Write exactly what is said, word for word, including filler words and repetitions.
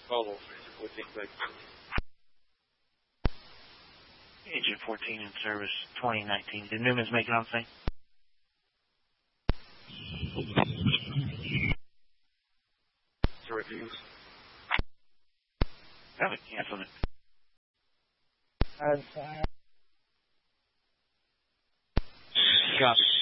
Follow. fourteen, thank you. Agent fourteen in service, twenty nineteen. Did Newman's make it on thing? To refuse. Have it canceled it. I'm sorry. Copy.